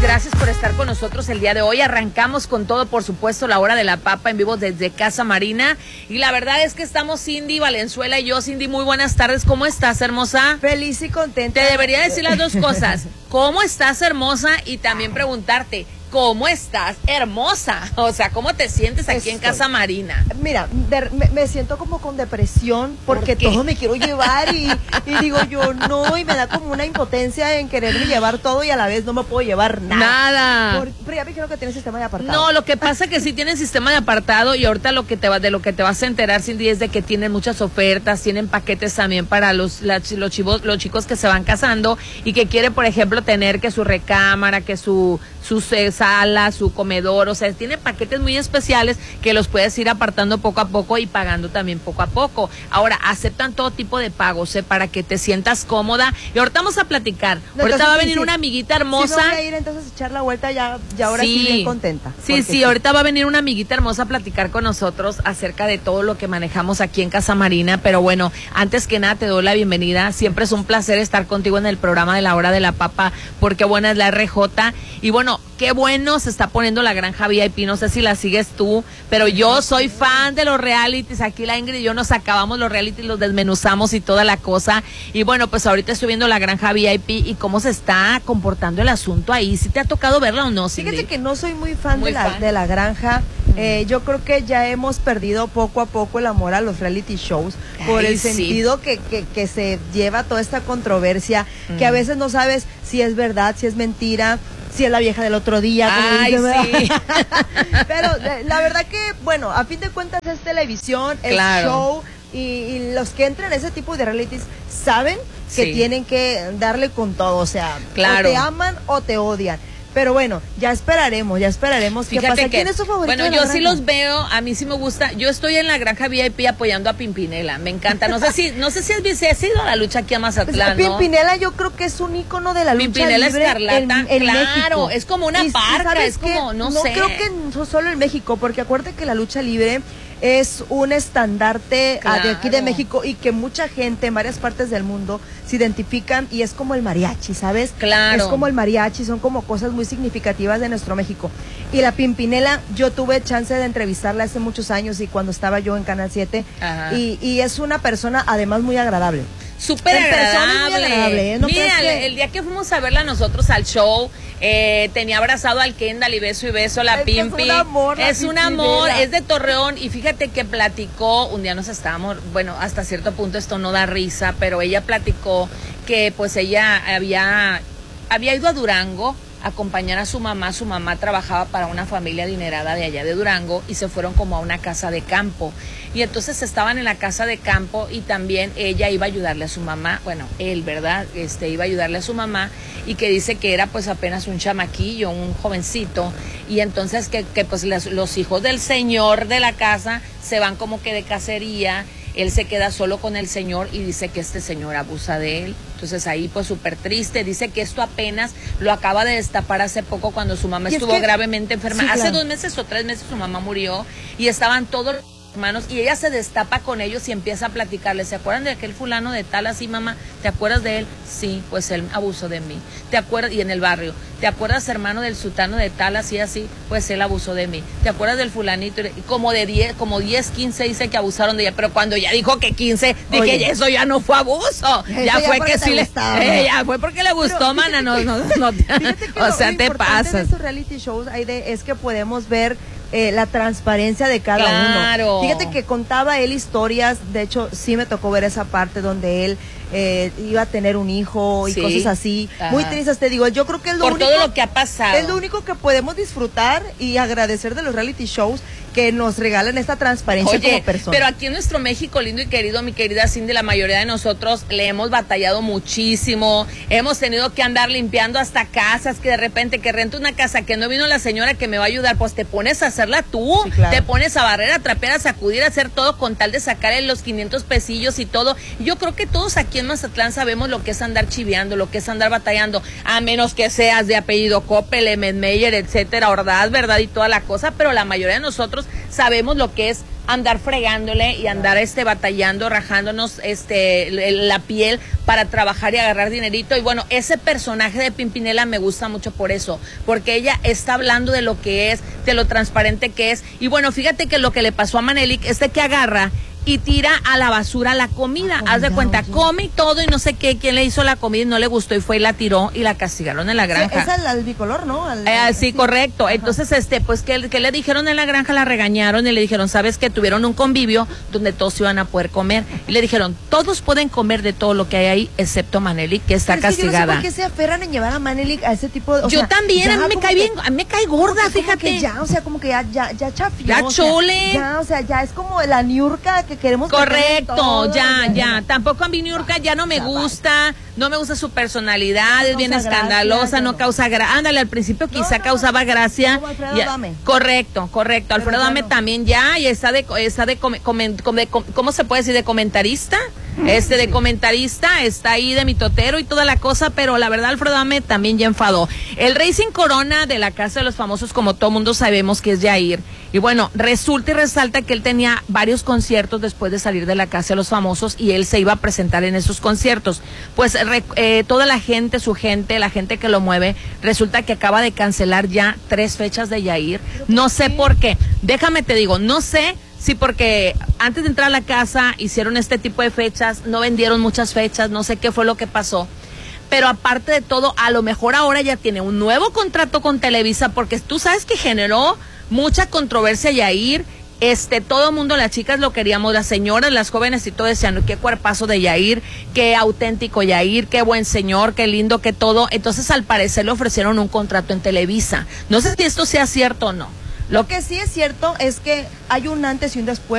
gracias por estar con nosotros el día de hoy. Arrancamos con todo, por supuesto, la hora de la papa en vivo desde Casa Marina. Y la verdad es que estamos Cindy Valenzuela y yo. Cindy, muy buenas tardes. ¿Cómo estás, hermosa? Feliz y contenta. Te debería decir las dos cosas. ¿Cómo estás, hermosa? Y también preguntarte, ¿cómo estás, hermosa? O sea, ¿cómo te sientes aquí en Casa Marina? Mira, me siento como con depresión porque todo me quiero llevar y digo yo no, y me da como una impotencia en quererme llevar todo y a la vez no me puedo llevar nada. Pero ya me dijeron que tiene sistema de apartado. No, lo que pasa es que sí tienen sistema de apartado y ahorita lo que de lo que te vas a enterar, Cindy, es de que tienen muchas ofertas, tienen paquetes también para los chicos que se van casando y que quieren, por ejemplo, tener que su recámara, que su sala, su comedor, o sea, tiene paquetes muy especiales que los puedes ir apartando poco a poco y pagando también poco a poco. Ahora, aceptan todo tipo de pagos, para que te sientas cómoda. Y ahorita vamos a platicar. No, ahorita entonces, va a venir una amiguita hermosa. Sí, me voy a ir entonces a echar la vuelta ya ahora sí bien contenta. Sí, ahorita va a venir una amiguita hermosa a platicar con nosotros acerca de todo lo que manejamos aquí en Casa Marina. Pero bueno, antes que nada te doy la bienvenida. Siempre es un placer estar contigo en el programa de la hora de la papa, porque buena es la RJ. Y bueno, qué bueno se está poniendo la Granja VIP, no sé si la sigues tú, pero yo soy fan de los realities. Aquí la Ingrid y yo nos acabamos los realities, los desmenuzamos y toda la cosa. Y bueno, pues ahorita estoy viendo la Granja VIP y cómo se está comportando el asunto ahí. ¿Sí te ha tocado verla o no, Cindy? Fíjate que no soy muy fan de la Granja. Yo creo que ya hemos perdido poco a poco el amor a los reality shows por el sentido que se lleva toda esta controversia, que a veces no sabes si es verdad, si es mentira, si es la vieja del otro día. Sí. Pero la verdad que, bueno, a fin de cuentas es televisión, es show, y los que entran en ese tipo de realities saben que tienen que darle con todo, o sea, o te aman o te odian. Pero bueno, ya esperaremos qué pasa. ¿Quién es su favorito? Bueno, yo sí los veo, a mí sí me gusta. Yo estoy en la Granja VIP apoyando a Pimpinela, me encanta. No sé si has ido a la lucha aquí a Mazatlán, pues, Pimpinela yo creo que es un ícono de la lucha Pimpinela libre Escarlata, en claro, México. es como una parca, es como, no sé. No creo que solo en México, porque acuérdate que la lucha libre es un estandarte de aquí de México y que mucha gente en varias partes del mundo se identifican y es como el mariachi, ¿sabes? Claro. Es como el mariachi, son como cosas muy significativas de nuestro México. Y la Pimpinela, yo tuve chance de entrevistarla hace muchos años y cuando estaba yo en Canal 7 y es una persona además muy agradable. Súper agradable. ¿No? Mira, el día que fuimos a verla nosotros al show, tenía abrazado al Kendall y beso a la Pimpi. Es un amor, es de Torreón. Y fíjate que platicó, un día nos estábamos, bueno, hasta cierto punto esto no da risa, pero ella platicó que pues ella había ido a Durango a acompañar a su mamá. Su mamá trabajaba para una familia adinerada de allá de Durango y se fueron como a una casa de campo. Y entonces estaban en la casa de campo y también ella iba a ayudarle a su mamá, bueno, él, ¿verdad? Iba a ayudarle a su mamá y que dice que era pues apenas un chamaquillo, un jovencito, y entonces que pues los hijos del señor de la casa se van como que de cacería. Él se queda solo con el señor y dice que este señor abusa de él. Entonces ahí pues súper triste. Dice que esto apenas lo acaba de destapar hace poco cuando su mamá estuvo gravemente enferma. Sí, hace 2 meses o 3 meses su mamá murió y estaban todos hermanos y ella se destapa con ellos y empieza a platicarles. ¿Se acuerdan de aquel fulano de tal así, mamá? ¿Te acuerdas de él? Sí, pues él abusó de mí. ¿Te acuerdas? Y en el barrio. ¿Te acuerdas, hermano, del sultano de tal así, así? Pues él abusó de mí. ¿Te acuerdas del fulanito? Y como 10, 15 dice que abusaron de ella, pero cuando ya dijo que 15, dije, eso ya no fue abuso. Ya fue que sí ya fue porque le gustó, pero, mana, no. O sea, te pasas. De estos reality shows es que podemos ver la transparencia de cada uno. Fíjate que contaba él historias, de hecho sí me tocó ver esa parte donde él iba a tener un hijo y cosas así. Muy tristes, te digo, yo creo que es lo único, todo lo que ha pasado. Es lo único que podemos disfrutar y agradecer de los reality shows, que nos regalan esta transparencia como personas. Pero aquí en nuestro México lindo y querido, mi querida Cindy, la mayoría de nosotros le hemos batallado muchísimo, hemos tenido que andar limpiando hasta casas, que de repente que rento una casa que no vino la señora que me va a ayudar, pues te pones a hacerla tú, te pones a barrer, a trapear, a sacudir, a hacer todo con tal de sacarle los 500 pesillos y todo. Yo creo que todos aquí en Mazatlán sabemos lo que es andar chiveando, lo que es andar batallando, a menos que seas de apellido Coppel, Meyer, etcétera, Ordaz, ¿verdad? Y toda la cosa, pero la mayoría de nosotros sabemos lo que es andar fregándole y andar batallando, rajándonos la piel para trabajar y agarrar dinerito. Y bueno, ese personaje de Pimpinela me gusta mucho por eso, porque ella está hablando de lo que es, de lo transparente que es. Y bueno, fíjate que lo que le pasó a Manelik es de que agarra y tira a la basura la comida. Haz de cuenta, come y todo y no sé qué, quién le hizo la comida y no le gustó y fue y la tiró y la castigaron en la granja. Sí, esa es la del bicolor, ¿no? Sí, correcto. Ajá. Entonces, pues, ¿qué le dijeron en la granja? La regañaron y le dijeron, ¿sabes qué? Tuvieron un convivio donde todos iban a poder comer. Y le dijeron, todos pueden comer de todo lo que hay ahí, excepto Manelik, que está castigada. Yo no sé por qué se aferran en llevar a Manelik a ese tipo de... Yo también, a mí me cae bien, a mí me cae gorda, fíjate. Como que ya chafió. Ya chole. Ya, o sea, ya es como la niurca que queremos. Correcto, ya. Tampoco a mi niurca ya no me gusta, no me gusta su personalidad, es bien escandalosa, no causa gracia. Ándale, al principio quizá causaba gracia. Como Alfredo Adame. Correcto. Alfredo Adame también ya, y está ¿cómo se puede decir? De comentarista. De comentarista, está ahí de mitotero y toda la cosa, pero la verdad Alfredo Adame también ya enfadó. El rey sin corona de la Casa de los Famosos, como todo mundo sabemos que es Yair, y bueno, resulta y resalta que él tenía varios conciertos después de salir de la Casa de los Famosos y él se iba a presentar en esos conciertos. Pues toda la gente, la gente que lo mueve, resulta que acaba de cancelar ya 3 fechas de Yair. No sé por qué, déjame te digo, no sé. Sí, porque antes de entrar a la casa hicieron este tipo de fechas, no vendieron muchas fechas, no sé qué fue lo que pasó. Pero aparte de todo, a lo mejor ahora ya tiene un nuevo contrato con Televisa, porque tú sabes que generó mucha controversia Yair. Todo el mundo, las chicas lo queríamos, las señoras, las jóvenes y todo decían, qué cuerpazo de Yair, qué auténtico Yair, qué buen señor, qué lindo, qué todo. Entonces al parecer le ofrecieron un contrato en Televisa. No sé si esto sea cierto o no. Lo que sí es cierto es que hay un antes y un después.